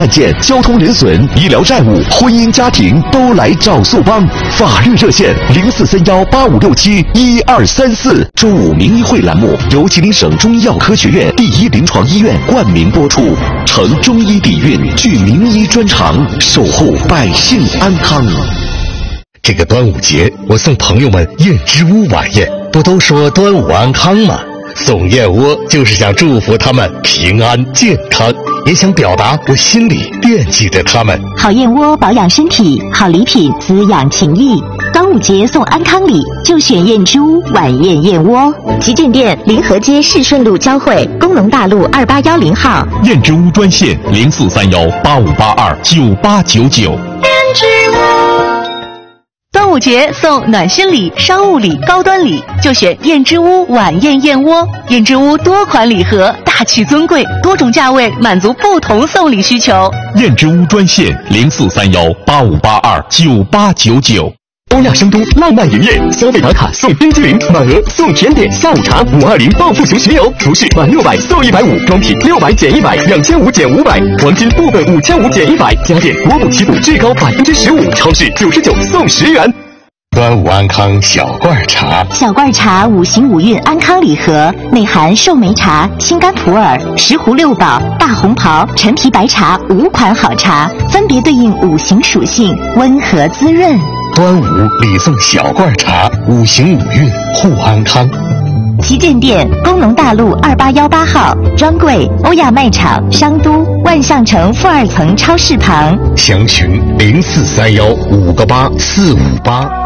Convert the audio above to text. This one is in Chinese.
案件、交通人损、医疗债务、婚姻家庭都来找素邦。法律热线043185671234。中午名医会栏目由吉林省中医药科学院第一临床医院冠名播出，承中医底蕴，具名医专长，守护百姓安康。 这个端午节，我送朋友们燕之屋晚宴，不都说端午安康吗？送燕窝就是想祝福他们平安健康，也想表达我心里惦记着他们。 好燕窝保养身体，好礼品滋养情谊。端午节送安康礼，就选燕之屋晚宴燕窝。旗舰店临河街市顺路交汇，工农大路2810号。 燕之屋专线043185829899。燕之屋。 端午节送暖心礼、商务礼、高端礼，就选燕之屋晚宴燕窝。燕之屋多款礼盒，大气尊贵，多种价位，满足不同送礼需求。 燕之屋专线043185829899。 欧亚生都浪漫营业，消费打卡送冰激凌，满额送甜点、下午茶，520报复型巡游，服饰满600送150，装品600减100，2500减500，黄金部分5500减100，家电国补齐补最高15%，超市99送10元。 端午安康小罐茶， 小罐茶5行5运安康礼盒，内含寿眉茶、青柑普洱、石斛六宝、大红袍、陈皮白茶5款好茶，分别对应5行属性，温和滋润。 端午礼送小罐茶，5行5运护安康。 旗舰店工农大路2818号，专柜欧亚卖场商都万象城负2层超市旁， 详询0431588458。